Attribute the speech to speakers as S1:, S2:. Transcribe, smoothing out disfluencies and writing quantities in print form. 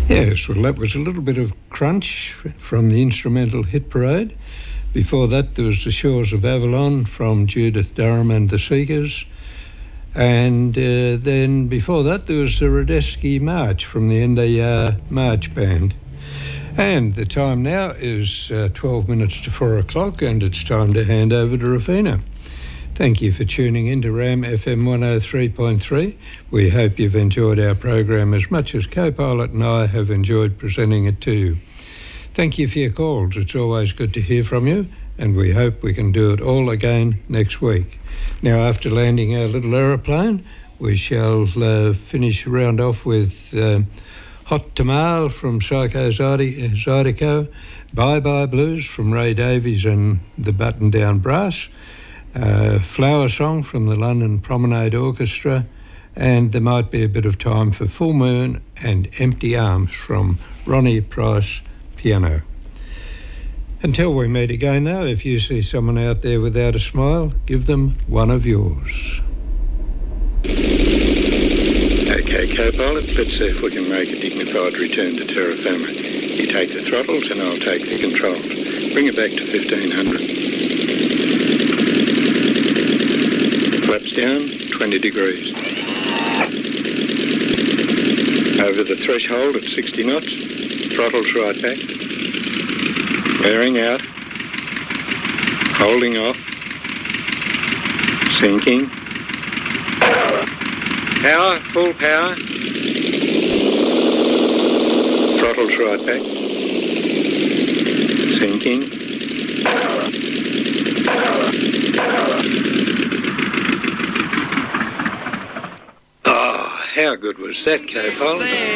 S1: Yes, well, that was a little bit of crunch from the instrumental Hit Parade. Before that, there was The Shores of Avalon from Judith Durham and the Seekers. And then before that, there was the Radetzky March from the NDR March Band. And the time now is 12 minutes to 4 o'clock, and it's time to hand over to Ravina. Thank you for tuning in to RAM FM 103.3. We hope you've enjoyed our program as much as co-pilot and I have enjoyed presenting it to you. Thank you for your calls. It's always good to hear from you, and we hope we can do it all again next week. Now, after landing our little aeroplane, we shall round off with Hot Tamal from Psycho Zydeco, Bye Bye Blues from Ray Davies and the Button Down Brass, Flower Song from the London Promenade Orchestra, and there might be a bit of time for Full Moon and Empty Arms from Ronnie Price Piano. Until we meet again, though, if you see someone out there without a smile, give them one of yours. Okay, co-pilot, let's see if we can make a dignified return to terra firma. You take the throttles and I'll take the controls. Bring it back to 1500. Flaps down, 20 degrees. Over the threshold at 60 knots, throttles right back. Flaring out, holding off, sinking. Power, full power. Throttles right back. Sinking. Oh, how good was that, co-pilot?